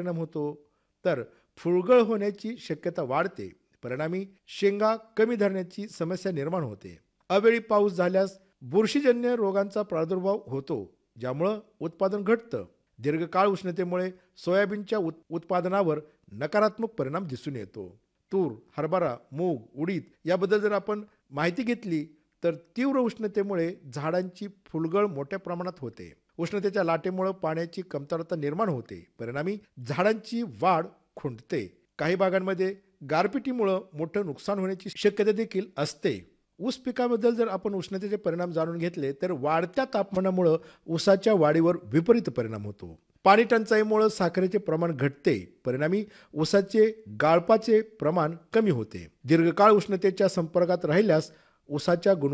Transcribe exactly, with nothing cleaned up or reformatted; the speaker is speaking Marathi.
परिणाम होतो, तर फुलगळ होण्याची शक्यता वाढते. परिणामी शेंगा कमी धरण्याची समस्या निर्माण होते. अवेळी पाऊस झाल्यास बुरशीजन्य रोगांचा प्रादुर्भाव होतो, ज्यामुळं उत्पादन घटतं. दीर्घकाळ उष्णतेमुळे सोयाबीनच्या उत उत्पादनावर नकारात्मक परिणाम दिसून येतो. तूर, हरभरा, मूग, उडीद याबद्दल जर आपण माहिती घेतली तर तीव्र उष्णतेमुळे झाडांची फुलगळ मोठ्या प्रमाणात होते. उष्णतेच्या लाटेमुळे पाण्याची कमतरता निर्माण होते. परिणामी झाडांची वाढ खुंटते. काही भागांमध्ये गारपिटीमुळे मोठं नुकसान होण्याची शक्यता देखील असते. ऊस पिकाबद्दल जर आपण उष्णतेचे परिणाम जाणून घेतले तर वाढत्या तापमानामुळे ऊसाच्या वाढीवर विपरीत परिणाम होतो. पाणी टंचाईमुळे साखरेचे प्रमाण घटते. परिणामी ऊसाचे गाळपाचे प्रमाण कमी होते. दीर्घकाळ उष्णतेच्या संपर्कात राहिल्यास ऊसाच्या गुण